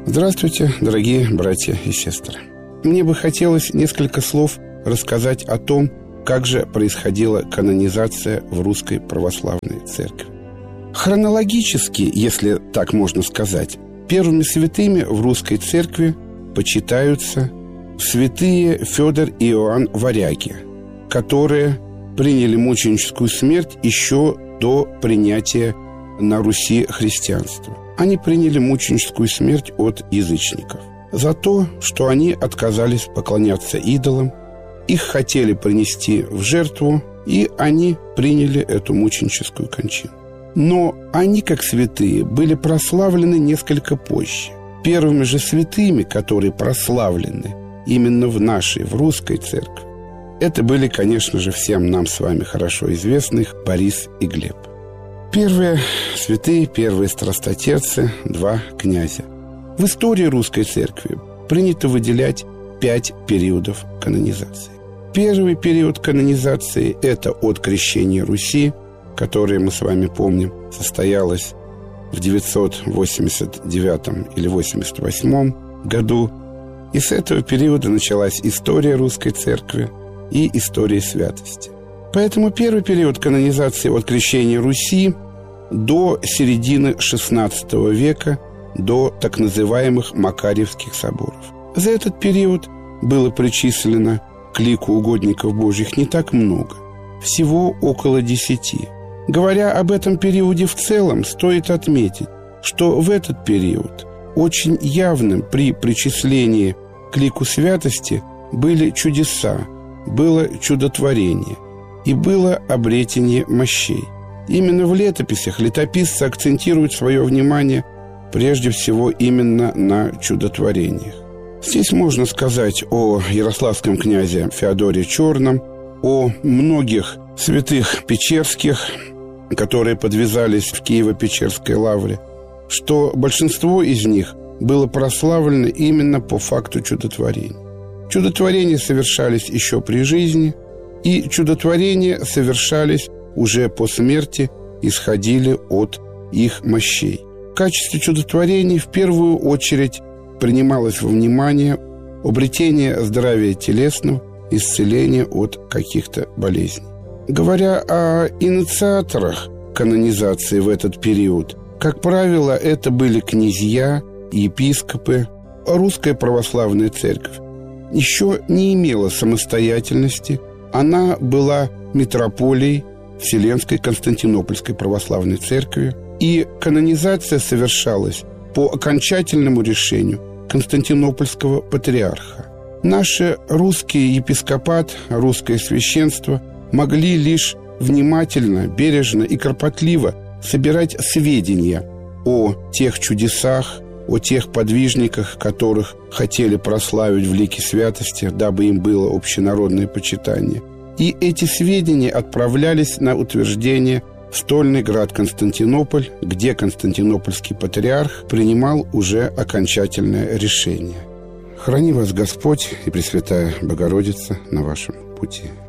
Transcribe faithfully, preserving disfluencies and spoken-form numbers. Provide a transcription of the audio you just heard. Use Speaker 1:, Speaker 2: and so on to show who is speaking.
Speaker 1: Здравствуйте, дорогие братья и сестры. Мне бы хотелось несколько слов рассказать о том, как же происходила канонизация в Русской Православной Церкви. Хронологически, если так можно сказать, первыми святыми в Русской Церкви почитаются святые Федор и Иоанн Варяги, которые приняли мученическую смерть еще до принятия на Руси христианства. Они приняли мученическую смерть от язычников за то, что они отказались поклоняться идолам, их хотели принести в жертву, и они приняли эту мученическую кончину. Но они, как святые, были прославлены несколько позже. Первыми же святыми, которые прославлены именно в нашей, в Русской Церкви, это были, конечно же, всем нам с вами хорошо известных Борис и Глеб. Первые святые, первые страстотерцы, два князя. В истории Русской Церкви принято выделять пять периодов канонизации. Первый период канонизации – это от крещения Руси, которое, мы с вами помним, состоялось в девятьсот восемьдесят девятом или восемьдесят восьмом году. И с этого периода началась история Русской Церкви и история святости. Поэтому первый период канонизации от крещения Руси до середины шестнадцатого века, до так называемых Макарьевских соборов. За этот период было причислено к лику угодников Божьих не так много, всего около десяти. Говоря об этом периоде в целом, стоит отметить, что в этот период очень явным при причислении к лику святости были чудеса, было чудотворение и было обретение мощей. Именно в летописях летописцы акцентируют свое внимание прежде всего именно на чудотворениях. Здесь можно сказать о ярославском князе Феодоре Черном, о многих святых печерских, которые подвязались в Киево-Печерской лавре, что большинство из них было прославлено именно по факту чудотворений. Чудотворения совершались еще при жизни, и чудотворения совершались уже по смерти, исходили от их мощей. В качестве чудотворений в первую очередь принималось во внимание обретение здравия телесного, исцеление от каких-то болезней. Говоря о инициаторах канонизации в этот период, как правило, это были князья, епископы. Русская Православная Церковь еще не имела самостоятельности, она была митрополией Вселенской Константинопольской Православной Церкви, и канонизация совершалась по окончательному решению Константинопольского патриарха. Наши русский епископат, русское священство могли лишь внимательно, бережно и кропотливо собирать сведения о тех чудесах, о тех подвижниках, которых хотели прославить в лике святости, дабы им было общенародное почитание. И эти сведения отправлялись на утверждение в стольный град Константинополь, где Константинопольский патриарх принимал уже окончательное решение. Храни вас Господь и Пресвятая Богородица на вашем пути.